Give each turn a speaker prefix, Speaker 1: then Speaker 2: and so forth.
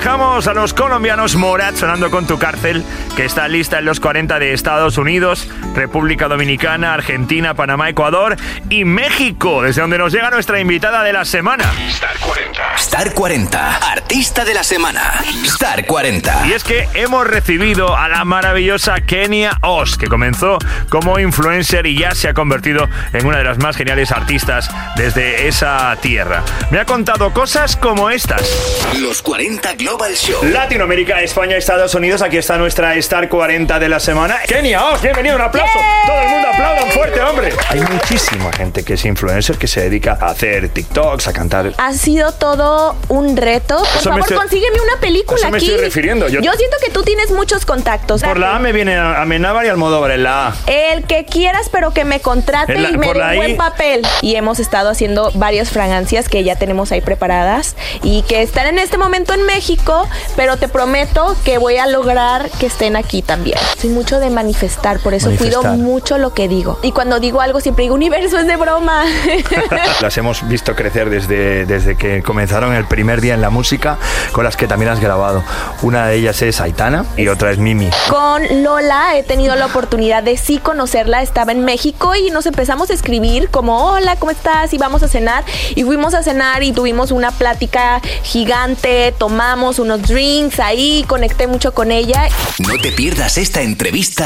Speaker 1: dejamos a los colombianos Morat sonando con Tu Cárcel, que está lista en los 40 de Estados Unidos, República Dominicana, Argentina, Panamá, Ecuador y México, desde donde nos llega nuestra invitada de la semana.
Speaker 2: Star 40. Star 40. Artista de la semana. Star 40.
Speaker 1: Y es que hemos recibido a la maravillosa Kenia Oz, que comenzó como influencer y ya se ha convertido en una de las más geniales artistas desde esa tierra. Me ha contado cosas como estas.
Speaker 2: Los 40 Global Show.
Speaker 1: Latinoamérica, España, Estados Unidos. Aquí está nuestra Star 40 de la semana. Kenia Oz, bienvenido, un aplauso. ¡Yeah! Todo el mundo aplaudan fuerte, hombre. Hay muchísima gente que es influencer, que se dedica a hacer TikToks, a cantar.
Speaker 3: Ha sido todo un reto. Por favor, consígueme una película aquí.
Speaker 1: Me estoy refiriendo.
Speaker 3: Yo siento que tú tienes muchos contactos.
Speaker 1: Por la A me viene Amenábar y Almodóvar en la A.
Speaker 3: El que quieras, pero que me contrate y me dé un buen papel. Y hemos estado haciendo varias fragancias que ya tenemos ahí preparadas y que están en este momento en México, pero te prometo que voy a lograr que estén aquí también. Soy mucho de manifestar, por eso cuido mucho lo que digo. Y cuando digo algo siempre digo, universo, es de broma.
Speaker 1: Las hemos visto crecer desde que comenzaron el primer día en la música, con las que también has grabado. Una de ellas es Aitana y otra es Mimi.
Speaker 3: Con Lola he tenido la oportunidad de sí conocerla. Estaba en México y nos empezamos a escribir como, hola, ¿cómo estás? Y vamos a cenar. Y fuimos a cenar y tuvimos una plática gigante, tomamos unos drinks ahí, conecté mucho con ella.
Speaker 2: No te pierdas esta entrevista